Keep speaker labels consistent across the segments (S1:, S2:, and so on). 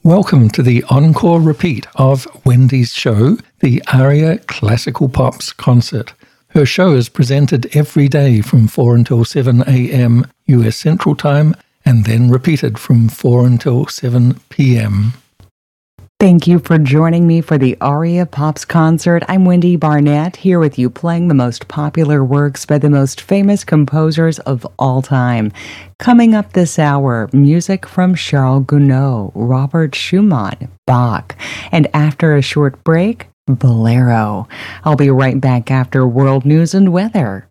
S1: Welcome to the encore repeat of Wendy's show, the ARIA Classical Pops Concert. Her show is presented every day from 4 until 7 a.m. US Central Time and then repeated from 4 until 7 p.m.
S2: Thank you for joining me for the ARIA Pops Concert. I'm Wendy Barnett, here with you playing the most popular works by the most famous composers of all time. Coming up this hour, music from Charles Gounod, Robert Schumann, Bach, and after a short break, Bolero. I'll be right back after world news and weather.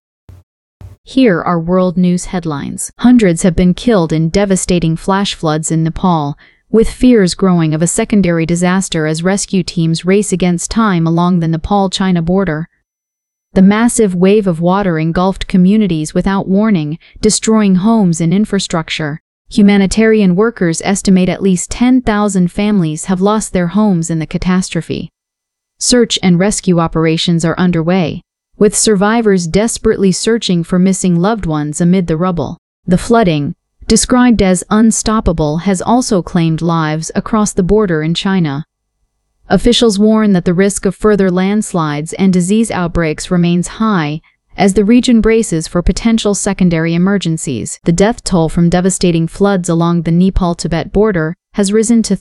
S3: Here are world news headlines. Hundreds have been killed in devastating flash floods in Nepal, with fears growing of a secondary disaster as rescue teams race against time along the Nepal-China border. The massive wave of water engulfed communities without warning, destroying homes and infrastructure. Humanitarian workers estimate at least 10,000 families have lost their homes in the catastrophe. Search and rescue operations are underway, with survivors desperately searching for missing loved ones amid the rubble. The flooding, described as unstoppable, has also claimed lives across the border in China. Officials warn that the risk of further landslides and disease outbreaks remains high as the region braces for potential secondary emergencies. The death toll from devastating floods along the Nepal-Tibet border has risen to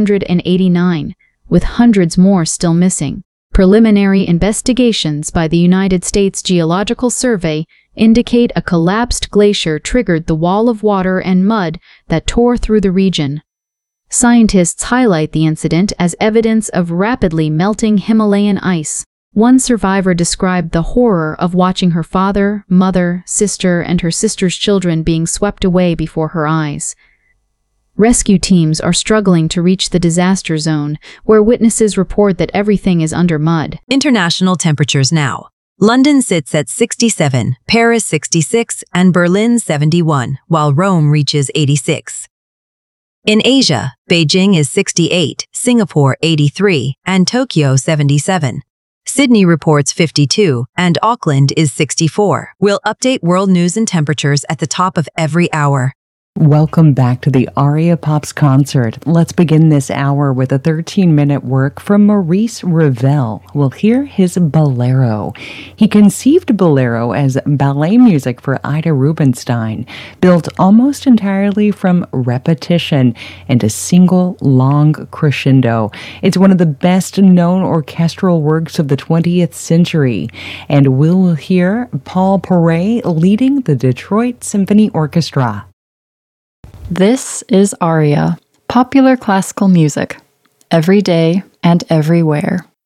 S3: 389, with hundreds more still missing. Preliminary investigations by the United States Geological Survey indicate a collapsed glacier triggered the wall of water and mud that tore through the region. Scientists highlight the incident as evidence of rapidly melting Himalayan ice. One survivor described the horror of watching her father, mother, sister, and her sister's children being swept away before her eyes. Rescue teams are struggling to reach the disaster zone, where witnesses report that everything is under mud.
S4: International temperatures now. London sits at 67, Paris 66, and Berlin 71, while Rome reaches 86. In Asia, Beijing is 68, Singapore 83, and Tokyo 77. Sydney reports 52, and Auckland is 64. We'll update world news and temperatures at the top of every hour.
S2: Welcome back to the ARIA Pops Concert. Let's begin this hour with a 13-minute work from Maurice Ravel. We'll hear his Bolero. He conceived Bolero as ballet music for Ida Rubinstein, built almost entirely from repetition and a single long crescendo. It's one of the best-known orchestral works of the 20th century, and we'll hear Paul Paray leading the Detroit Symphony Orchestra.
S5: This is ARIA, popular classical music, every day and everywhere.